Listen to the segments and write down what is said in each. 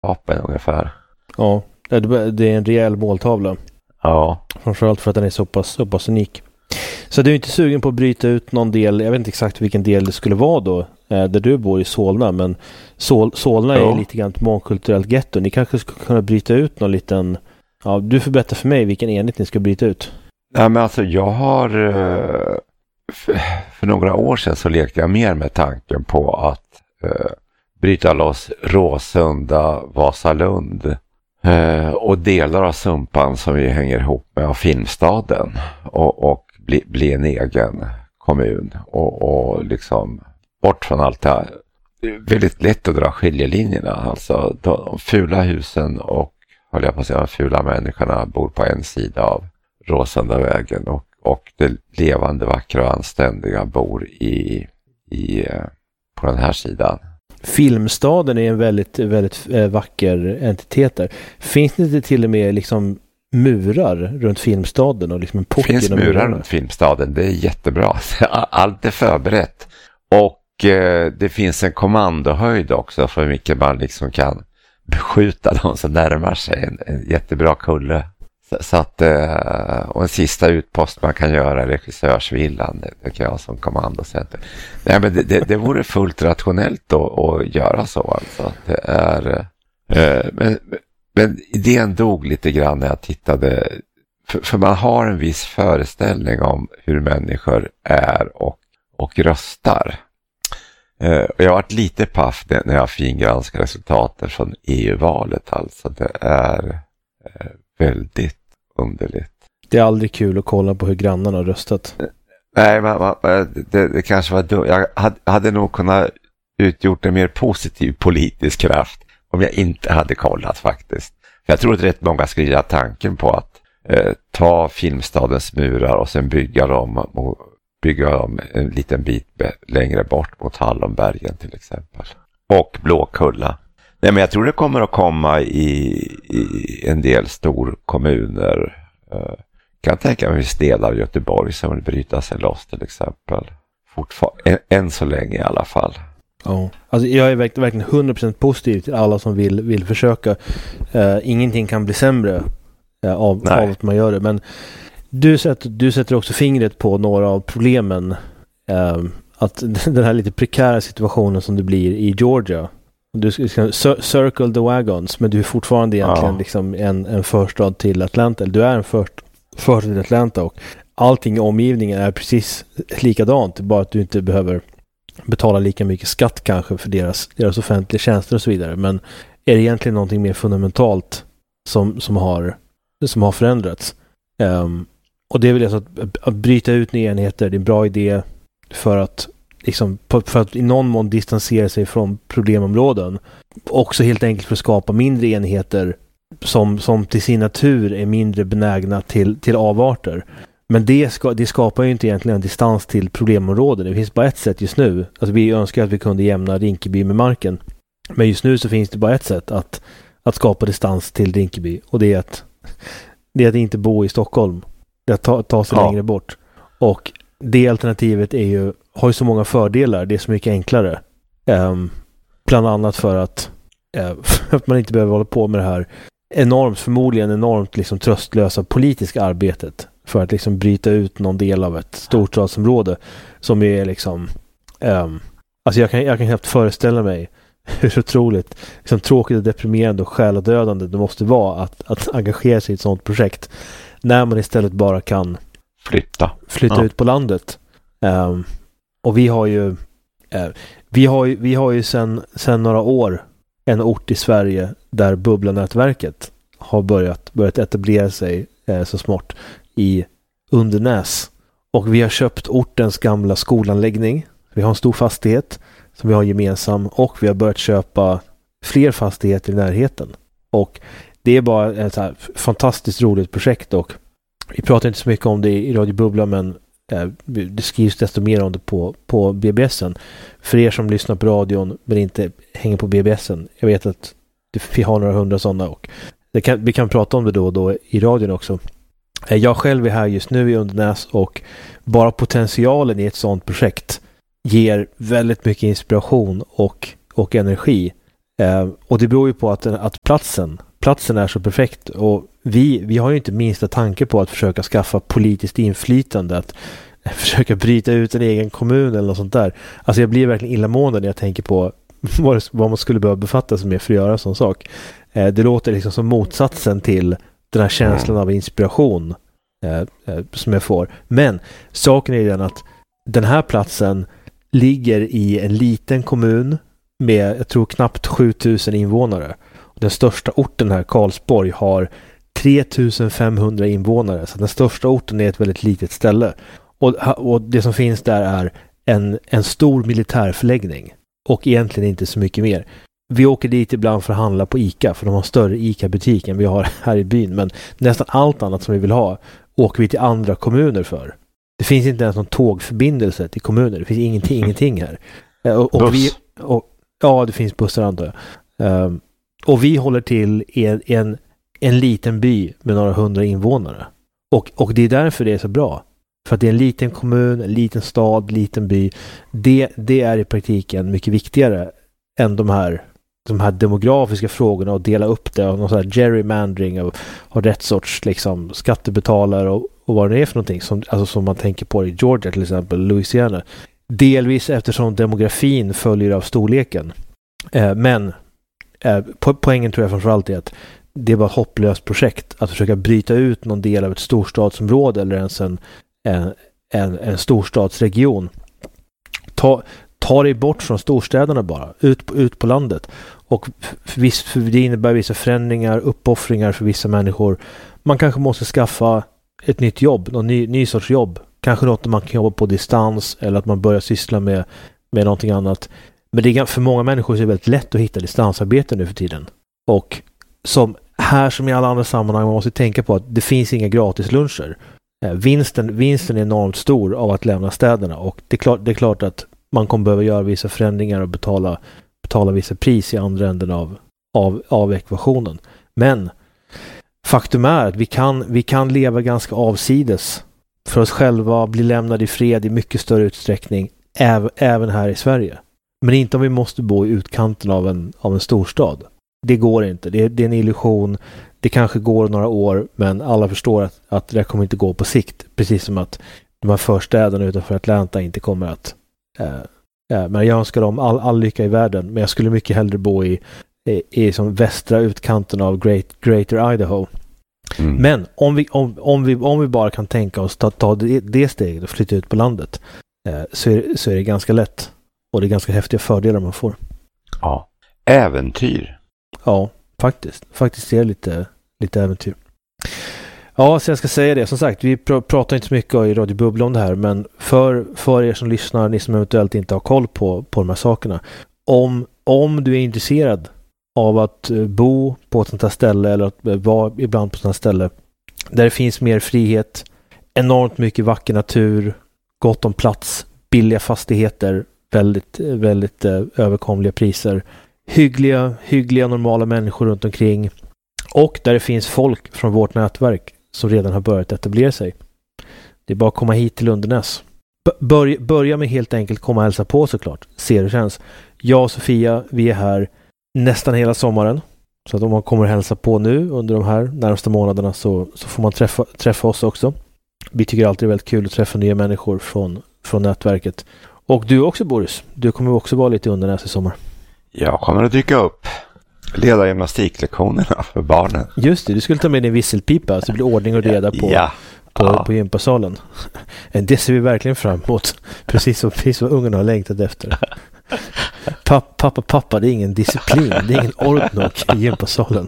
vapen ungefär. Ja, det är en rejäl måltavla. Ja. Framförallt för att den är så pass unik. Så du är inte sugen på att bryta ut någon del, jag vet inte exakt vilken del det skulle vara då, där du bor i Solna, men Solna är lite grann ett mångkulturellt getto. Ni kanske skulle kunna bryta ut någon liten, ja, du får berätta för mig vilken enhet ni ska bryta ut. Nej, men alltså jag har för några år sedan så lekte jag mer med tanken på att bryta loss Råsunda, Vasalund och delar av Sumpan som vi hänger ihop med av Filmstaden och bli en egen kommun och liksom bort från allt det här. Det är väldigt lätt att dra skiljelinjerna, alltså de fula husen och håller jag på att säga, de fula människorna bor på en sida av Råsundavägen och det levande, vackra och anständiga bor på den här sidan. Filmstaden är en väldigt, väldigt vacker entitet där. Finns det inte till och med liksom murar runt Filmstaden och liksom en port? Finns murar runt Filmstaden, det är jättebra. Allt är förberett. Och det finns en kommandohöjd också för vilken man liksom kan beskjuta de som närmar sig. En jättebra kulle. Så att, och en sista utpost man kan göra, regissörsvillan, det kan jag som kommandocenter. Nej, men det vore fullt rationellt att göra så, alltså. Det är, men idén dog lite grann när jag tittade, för man har en viss föreställning om hur människor är och röstar. Jag har varit lite paff när jag fingranskar resultaten från EU-valet, alltså det är väldigt underligt. Det är aldrig kul att kolla på hur grannarna har röstat. Nej, det kanske var dumt. Jag hade nog kunnat utgjort en mer positiv politisk kraft om jag inte hade kollat faktiskt. För jag tror att rätt många skriver tanken på att ta Filmstadens murar och sen bygga dem en liten bit längre bort mot Hallonbergen till exempel. Och Blåkulla. Nej, men jag tror det kommer att komma i en del storkommuner. Kan tänka mig viss del av Göteborg som vill bryta sig loss till exempel. Än så länge i alla fall. Ja, alltså jag är verkligen 100% positiv till alla som vill försöka. Ingenting kan bli sämre av att man gör det. Men du sätter också fingret på några av problemen. Att den här lite prekära situationen som det blir i Georgia. Du ska circle the wagons, men du är fortfarande egentligen liksom en förstad till Atlanta. Du är en förstad till Atlanta och allting i omgivningen är precis likadant. Bara att du inte behöver betala lika mycket skatt kanske för deras offentliga tjänster och så vidare. Men är det egentligen någonting mer fundamentalt som har förändrats? Och det är väl alltså att bryta ut nya enheter. Det är en bra idé för att i någon mån distansera sig från problemområden. Också helt enkelt för att skapa mindre enheter som till sin natur är mindre benägna till avarter. Men det skapar ju inte egentligen en distans till problemområden. Det finns bara ett sätt just nu. Alltså vi önskar att vi kunde jämna Rinkeby med marken. Men just nu så finns det bara ett sätt att skapa distans till Rinkeby. Och det är att inte bo i Stockholm. Det är att ta sig längre bort. Och det alternativet har ju så många fördelar. Det är så mycket enklare. Bland annat för att man inte behöver hålla på med det här förmodligen enormt liksom tröstlösa politiska arbetet för att liksom bryta ut någon del av ett storstadsområde som är liksom alltså jag kan knappt föreställa mig hur otroligt liksom tråkigt och deprimerande och själadödande det måste vara att engagera sig i ett sådant projekt när man istället bara kan flytta ut på landet. Och vi har ju sedan några år en ort i Sverige där Bubblanätverket har börjat etablera sig så smått i Undernäs. Och vi har köpt ortens gamla skolanläggning. Vi har en stor fastighet som vi har gemensam och vi har börjat köpa fler fastigheter i närheten. Och det är bara ett så här fantastiskt roligt projekt och vi pratar inte så mycket om det i Radio Bubbla men det skrivs desto mer om det på BBSen. För er som lyssnar på radion men inte hänger på BBSen. Jag vet att vi har några 100 sådana och vi kan prata om det då och då i radion också. Jag själv är här just nu i Undernäs och bara potentialen i ett sådant projekt ger väldigt mycket inspiration och energi. Och det beror ju på att platsen är så perfekt, och vi har ju inte minsta tanke på att försöka skaffa politiskt inflytande, att försöka bryta ut en egen kommun eller något sånt där. Alltså jag blir verkligen illamående när jag tänker på vad man skulle behöva befatta sig med för att göra en sån sak. Det låter liksom som motsatsen till den här känslan av inspiration som jag får. Men saken är den att den här platsen ligger i en liten kommun med, jag tror, knappt 7000 invånare. Den största orten här, Karlsborg, har 3500 invånare. Så den största orten är ett väldigt litet ställe. Och det som finns där är en stor militärförläggning. Och egentligen inte så mycket mer. Vi åker dit ibland för att handla på ICA, för de har större ICA-butik än vi har här i byn. Men nästan allt annat som vi vill ha åker vi till andra kommuner för. Det finns inte ens någon tågförbindelse till kommuner. Det finns ingenting här. Ja, det finns bussar, antar jag. Och vi håller till i en liten by med några 100 invånare. Och det är därför det är så bra. För att det är en liten kommun, en liten stad, liten by. Det är i praktiken mycket viktigare än de här demografiska frågorna, och dela upp det och någon sån här gerrymandering och rätt sorts liksom skattebetalare och vad det är för någonting som man tänker på i Georgia till exempel, Louisiana. Delvis eftersom demografin följer av storleken. Men poängen tror jag framförallt är att det var ett hopplöst projekt att försöka bryta ut någon del av ett storstadsområde eller ens en storstadsregion. Ta dig bort från storstäderna bara, ut på landet. Och för det innebär vissa förändringar, uppoffringar för vissa människor. Man kanske måste skaffa ett nytt jobb, någon ny sorts jobb. Kanske något man kan jobba på distans, eller att man börjar syssla med någonting annat. Men det är, för många människor så är det väldigt lätt att hitta distansarbete nu för tiden. Och som i alla andra sammanhang, man måste tänka på att det finns inga gratisluncher. Vinsten är enormt stor av att lämna städerna, och det är klart att man kommer behöva göra vissa förändringar och betala vissa pris i andra änden av ekvationen. Men faktum är att vi kan leva ganska avsides för oss själva, bli lämnade i fred i mycket större utsträckning även här i Sverige. Men inte om vi måste bo i utkanten av en storstad. Det går inte. Det är en illusion. Det kanske går några år, men alla förstår att det kommer inte gå på sikt. Precis som att de här förstäderna utanför Atlanta inte kommer att... Men jag önskar dem all lycka i världen. Men jag skulle mycket hellre bo i som västra utkanten av Greater Idaho. Mm. Men om vi bara kan tänka oss ta det steget och flytta ut på landet, så är det ganska lätt. Och det är ganska häftiga fördelar man får. Ja. Äventyr. Ja, faktiskt är det lite äventyr. Ja, så jag ska säga det. Som sagt, vi pratar inte så mycket i Radio Bubbla om det här, men för er som lyssnar, ni som eventuellt inte har koll på de här sakerna, om du är intresserad av att bo på ett sånt här ställe, eller att vara ibland på ett sånt här ställe där det finns mer frihet, enormt mycket vacker natur, gott om plats, billiga fastigheter, väldigt, väldigt överkomliga priser, hyggliga normala människor runt omkring, och där det finns folk från vårt nätverk som redan har börjat etablera sig. Det är bara att komma hit till Lundernäs. Börja med helt enkelt komma och hälsa på, såklart. Se hur det känns. Jag och Sofia, vi är här nästan hela sommaren. Så att om man kommer och hälsa på nu under de här närmaste månaderna så får man träffa oss också. Vi tycker alltid det är väldigt kul att träffa nya människor från nätverket. Och du också, Boris. Du kommer också vara lite under nästa sommar. Jag kommer att dyka upp. Leda gymnastiklektionerna för barnen. Just det, du skulle ta med din visselpipa så det blir ordning och reda på gympasalen. Det ser vi verkligen fram emot. Precis vad ungarna har längtat efter. Pappa, det är ingen disciplin. Det är ingen ordnok i gympasalen.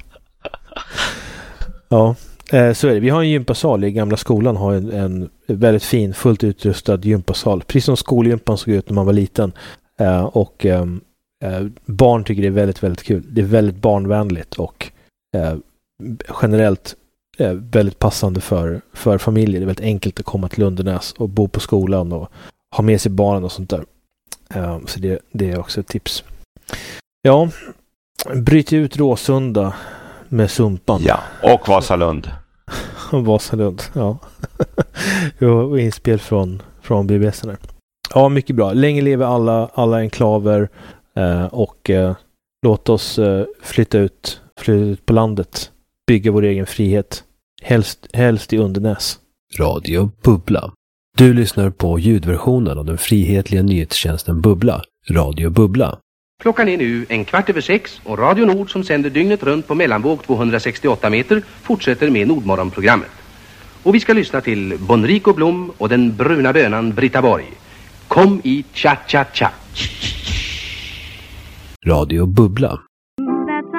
Ja, så är det. Vi har en gympasal i gamla skolan. Har en väldigt fin, fullt utrustad gympasal. Precis som skolgympan såg ut när man var liten. Och barn tycker det är väldigt, väldigt kul. Det är väldigt barnvänligt och generellt väldigt passande för familjer. Det är väldigt enkelt att komma till Lundernäs och bo på skolan och ha med sig barnen och sånt där. Så det är också ett tips. Ja, bryt ut Råsunda med Sumpan. Ja, och Vasalund. Vasalund, ja. Och inspel från BBS. Ja, mycket bra. Länge lever alla enklaver. Och Låt oss flytta ut på landet. Bygga vår egen frihet. Helst i Undernäs. Radio Bubbla. Du lyssnar på ljudversionen av den frihetliga nyhetstjänsten Bubbla. Radio Bubbla. Klockan är nu 6:15 och Radio Nord som sänder dygnet runt på mellanvåg 268 meter fortsätter med Nordmorgonprogrammet. Och vi ska lyssna till Bonrico Blom och den bruna bönan Britta Borg. Kom i cha-cha-cha. Radio Bubbla.